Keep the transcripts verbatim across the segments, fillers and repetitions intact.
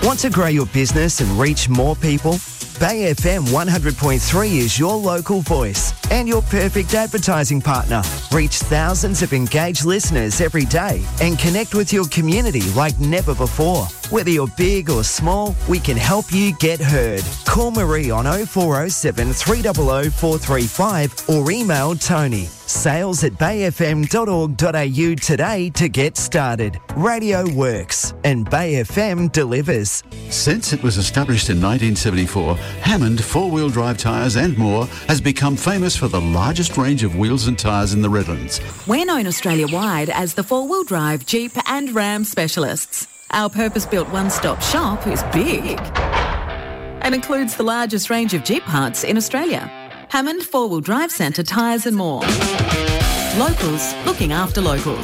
Want to grow your business and reach more people? Bay F M one hundred point three is your local voice and your perfect advertising partner. Reach thousands of engaged listeners every day and connect with your community like never before. Whether you're big or small, we can help you get heard. Call Marie on oh four oh seven, three hundred, four three five or email Tony. Sales at bay f m dot org dot a u today to get started. Radio works and Bay F M delivers. Since it was established in nineteen seventy-four, Hammond four-wheel drive tyres and more has become famous for the largest range of wheels and tyres in the Redlands. We're known Australia-wide as the four-wheel drive, Jeep and Ram specialists. Our purpose-built one-stop shop is big and includes the largest range of Jeep parts in Australia. Hammond Four-Wheel Drive Centre tyres and more. Locals looking after locals.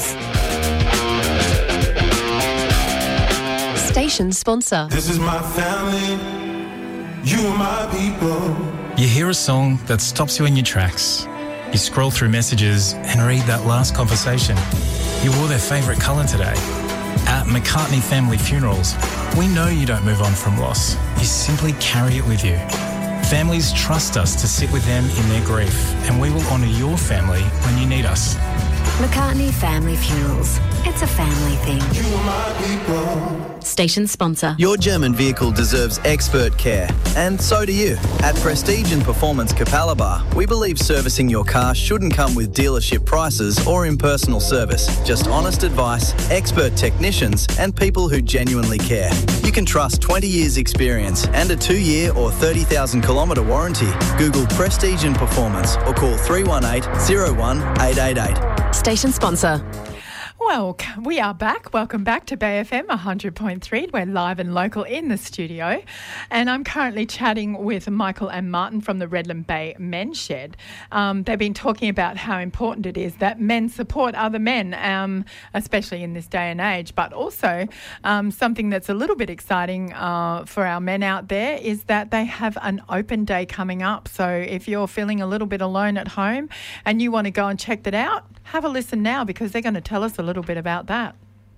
Station sponsor. This is my family, you are my people. You hear a song that stops you in your tracks. You scroll through messages and read that last conversation. You wore their favourite colour today. At McCartney Family Funerals, we know you don't move on from loss. You simply carry it with you. Families trust us to sit with them in their grief, and we will honour your family when you need us. McCartney Family Funerals. It's a family thing. You are my people. Station sponsor. Your German vehicle deserves expert care, and so do you. At Prestige and Performance Capalaba, we believe servicing your car shouldn't come with dealership prices or impersonal service. Just honest advice, expert technicians, and people who genuinely care. You can trust twenty years experience and a two-year or thirty thousand kilometre warranty. Google Prestige and Performance or call three one eight, oh one, eight eight eight. Station sponsor. Well, we are back. Welcome back to Bay F M one hundred point three. We're live and local in the studio. And I'm currently chatting with Michael and Martin from the Redland Bay Men's Shed. Um, they've been talking about how important it is that men support other men, um, especially in this day and age. But also um, something that's a little bit exciting uh, for our men out there is that they have an open day coming up. So if you're feeling a little bit alone at home and you want to go and check that out, have a listen now because they're going to tell us a little bit about that.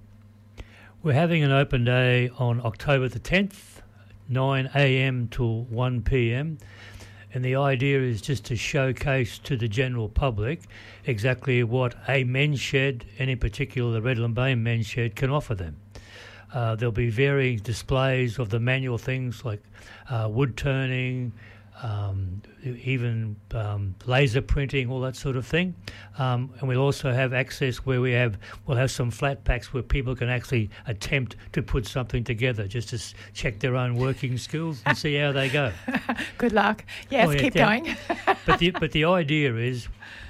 We're having an open day on October the tenth, nine a.m. till one p.m. And the idea is just to showcase to the general public exactly what a men's shed, and in particular the Redland Bay Men's Shed, can offer them. Uh, there'll be varying displays of the manual things like uh, wood turning, Um, even um, laser printing, all that sort of thing. Um, and we'll also have access where we have, we'll have some flat packs where people can actually attempt to put something together just to s- check their own working skills and see how they go. Good luck. Yes, oh, yeah, keep yeah. going. but the but the idea is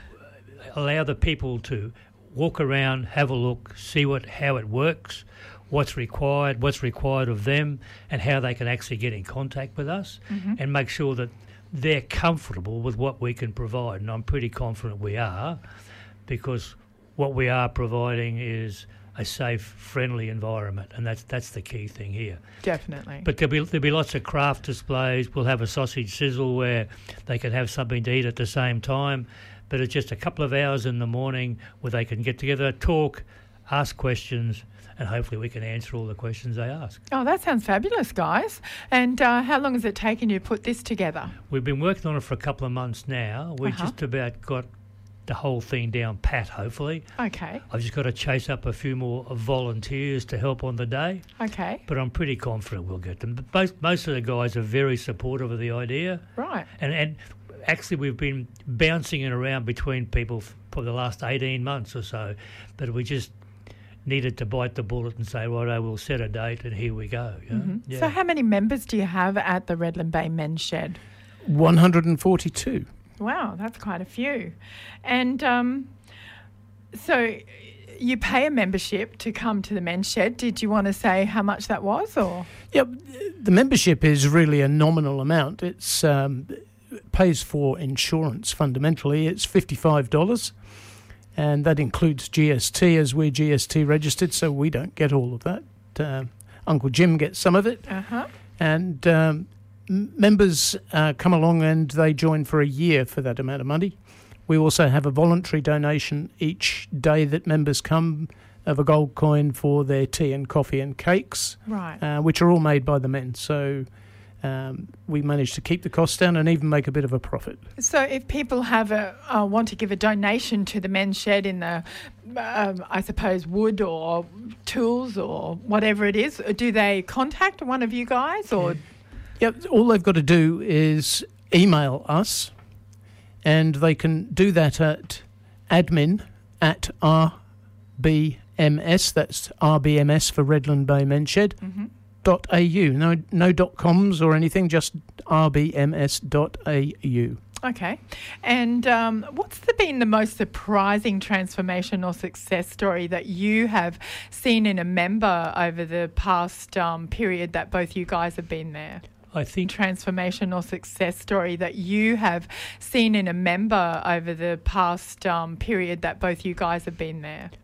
allow the people to walk around, have a look, see what how it works, what's required, what's required of them, and how they can actually get in contact with us, mm-hmm. and make sure that they're comfortable with what we can provide. And I'm pretty confident we are, because what we are providing is a safe, friendly environment, and that's that's the key thing here. Definitely. But there'll be there'll be lots of craft displays. We'll have a sausage sizzle where they can have something to eat at the same time, but it's just a couple of hours in the morning where they can get together, talk, ask questions, and hopefully we can answer all the questions they ask. Oh, that sounds fabulous, guys. And uh, how long has it taken you to put this together? We've been working on it for a couple of months now. We've uh-huh. just about got the whole thing down pat, hopefully. Okay. I've just got to chase up a few more volunteers to help on the day. Okay. But I'm pretty confident we'll get them. Most, most of the guys are very supportive of the idea. Right. And and actually we've been bouncing it around between people for the last eighteen months or so, but we just needed to bite the bullet and say, righto, we'll set a date and here we go. You know? Mm-hmm. Yeah. So how many members do you have at the Redland Bay Men's Shed? one hundred forty-two. Wow, that's quite a few. And um, so you pay a membership to come to the Men's Shed. Did you want to say how much that was? Or? Yeah, the membership is really a nominal amount. It's um, it pays for insurance fundamentally. It's fifty-five dollars. And that includes G S T, as we're G S T registered, so we don't get all of that. Uh, Uncle Jim gets some of it. Uh-huh. And um, m- members uh, come along and they join for a year for that amount of money. We also have a voluntary donation each day that members come of a gold coin for their tea and coffee and cakes, Right. uh, which are all made by the men. So um, we managed to keep the costs down and even make a bit of a profit. So if people have a uh, want to give a donation to the men's shed in the, um, I suppose, wood or tools or whatever it is, do they contact one of you guys or? Yep, all they've got to do is email us, and they can do that at admin at R B M S, that's R B M S for Redland Bay Men's Shed, Mm-hmm. dot A U. No, no dot coms or anything, just R B M S dot A U. Okay. And um, what's the, been the most surprising transformation or success story that you have seen in a member over the past um, period that both you guys have been there? I think Transformation or success story that you have seen in a member over the past um, period that both you guys have been there?